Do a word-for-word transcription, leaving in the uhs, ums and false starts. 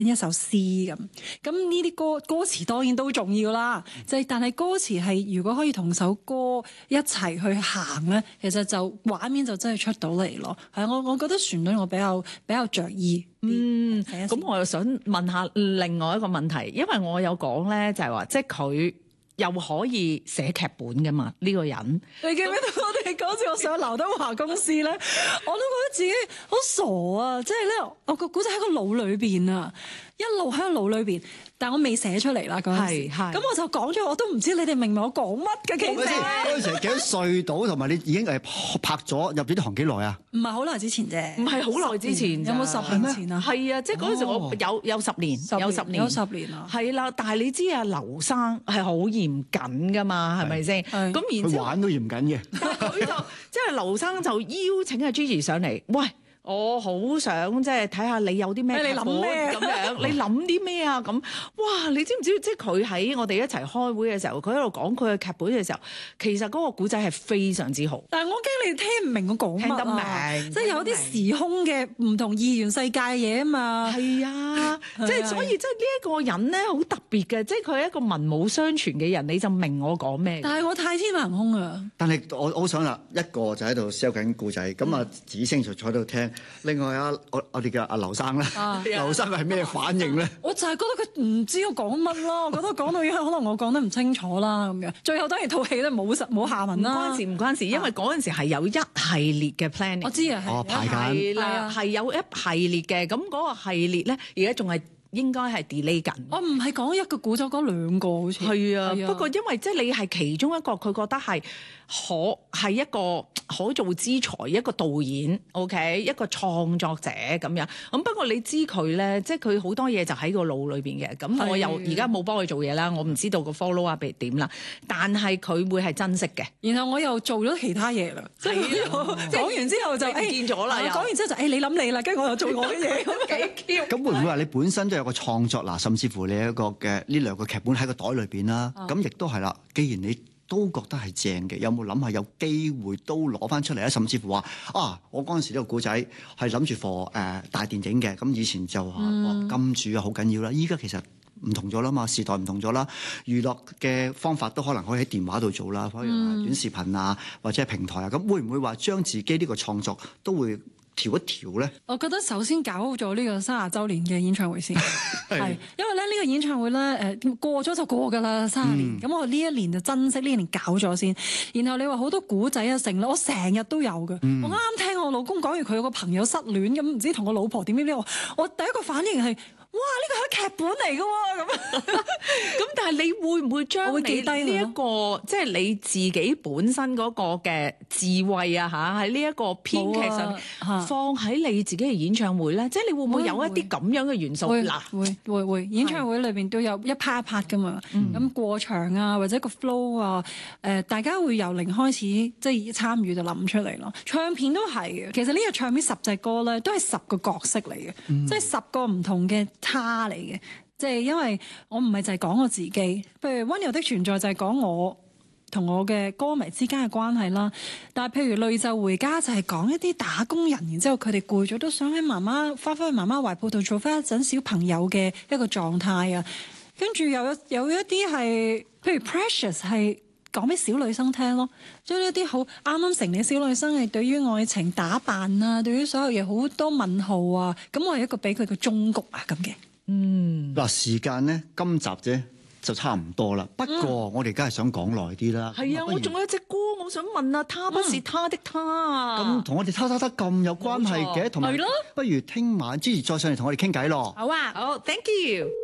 一首詩咁。咁呢啲歌歌詞當然都重要啦，就係、但係歌詞係如果可以同首歌一齊去行咧，其實就畫面就真係出到嚟咯。係我我覺得旋律我比較比較着意。 嗯，咁我又想問下另外一個問題，因為我有講咧，就係話即係佢又可以寫劇本噶嘛，呢、這個人。 你記唔記得我哋嗰次我上劉德華公司咧，我都覺得自己好傻啊！即係咧，我個古仔喺個腦裏邊啊，一路喺個腦裏邊，但我未寫出嚟啦嗰陣時。咁我就講咗，我都唔知你哋明唔明我講乜嘅。其實嗰陣時幾多歲到，同埋你已經係拍咗入咗呢行幾耐啊？ 唔係好耐之前啫， 唔係好耐之前， 有冇十年前啊？ 係啊，即係嗰陣時我有有十年，有十年， 有十年啊。 係啦，但係你知啊，劉生係好嚴謹噶嘛，係咪先？咁然之後佢玩都嚴謹嘅。 佢就即係劉生就邀請阿 Gigi 上嚟，喂。我好想即係睇下你有啲咩你諗咩咁樣，你諗啲咩啊？咁哇！你知唔知即係佢喺我哋一齊開會嘅時候，佢喺度講佢嘅劇本嘅時候，其實嗰個古仔係非常之好。 但係我驚你聽唔明我講乜啊！ 聽得明， 即係有啲時空嘅唔同二元世界嘢啊嘛。 係啊，即係所以即係呢一個人咧好特別嘅，即係佢係一個文武雙全嘅人，你就明我講咩。 但係我太天馬行空啊！ 但係我我好想啦，一個就喺度 sell 緊故仔，咁啊子星就坐喺度聽。另外啊，我我哋嘅阿劉生咧， 啊、 劉生係咩反應咧？ 我就係覺得佢唔知我講乜咯，我覺得講到可能我講得唔清楚啦咁樣。最後當然套戲咧冇實冇下文啦。 唔關事唔關事，因為嗰陣時係有一系列嘅 planning。 我知啊， 哦排緊係啦，係有一系列嘅，咁嗰個系列咧，而家仲係。應該係 delay 緊。 我唔係講一個古仔，講兩個好似。 係啊，不過因為即係你係其中一個，佢覺得係可係一個可造之才，一個導演 ，OK， 一個創作者咁樣。咁不過你知佢咧，即係佢好多嘢就喺個腦裏邊嘅。咁我又而家冇幫佢做嘢啦，我唔知道個 follow up 係點啦。但係佢會係珍惜嘅。 然後我又做咗其他嘢啦。即係講完之後就誒見咗啦。 講完之後就誒你諗你啦，跟住我又做我嘅嘢，幾 Q。 咁會唔會話你本身都有個創作嗱，甚至乎你一個嘅呢兩個劇本喺個袋裏邊啦？咁亦都係啦。既然你都覺得係正嘅，有冇諗下有機會都攞翻出嚟咧？甚至乎話啊，我嗰陣時呢個故仔係諗住 for 誒大電影嘅，咁以前就話、嗯、金主啊好緊要啦。依家其實唔同咗啦嘛，時代唔同咗啦，娛樂嘅方法都可能可以喺電話度做啦，可以短視頻啊或者係平台啊。咁會唔會話將自己呢個創作都會調一調咧？ 我覺得首先搞好咗呢個三十週年嘅演唱會先，係因為咧呢個演唱會咧誒過咗就過㗎啦，三十年。咁、嗯、我呢一年就珍惜呢一年搞咗先。然後你話好多古仔啊成啦，我成日都有嘅。嗯、我啱啱聽我老公講完佢有個朋友失戀咁，唔知同個老婆點點點，我我第一個反應係。哇！呢個係劇本嚟嘅喎，咁咁但係你會唔會將你呢一個即係你自己本身嗰個嘅智慧啊嚇喺呢一個編劇上放喺你自己嘅演唱會咧？即係你會唔會有一啲咁樣嘅元素？嗱， 會會會演唱會裏邊都有一 part 一 part 噶嘛。咁、嗯、過場啊，或者個 flow 啊，誒大家會由零開始即係參與就諗出嚟咯。唱片都係嘅，其實呢個唱片十隻歌咧都係十個角色嚟嘅，嗯、即係十個唔同嘅。他嚟嘅，即係因為我唔係就係講我自己，譬如溫柔的存在就係講我同我嘅歌迷之間嘅關係啦。但係譬如淚就回家就係講一啲打工人，然之後佢哋攰咗都想喺媽媽翻返去媽媽懷抱度做翻一陣小朋友嘅一個狀態啊。跟住又有有一啲係，譬如 Precious 係講俾小女生聽咯，即係一啲好啱啱成年小女生係對於愛情打扮啊，對於所有嘢好多問號啊，咁我係一個俾佢嘅忠告啊咁嘅。 嗯， 嗱時間咧，今集啫就差唔多啦。不過、嗯、我哋梗係想講耐啲啦。 係啊，我仲有一隻歌，我想問啊，他不是他的他啊。 咁同我哋他他他咁有關係嘅，同埋不如聽晚之前再上嚟同我哋傾偈咯。 好啊，好 ，thank you。